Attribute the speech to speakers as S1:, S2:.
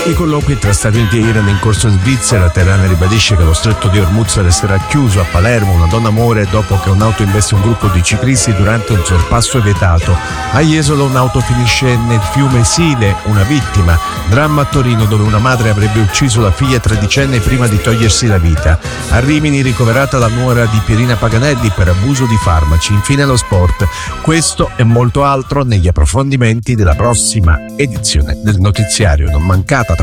S1: I colloqui tra Stati Uniti e Iran in corso in Svizzera. Teheran ribadisce che lo stretto di Hormuz resterà chiuso. A Palermo una donna muore dopo che un'auto investe un gruppo di ciclisti durante un sorpasso vietato. A Jesolo un'auto finisce nel fiume Sile, una vittima. Dramma a Torino dove una madre avrebbe ucciso la figlia tredicenne prima di togliersi la vita. A Rimini ricoverata la nuora di Pierina Paganelli per abuso di farmaci. Infine lo sport. Questo e molto altro negli approfondimenti della prossima edizione del notiziario. Non mancate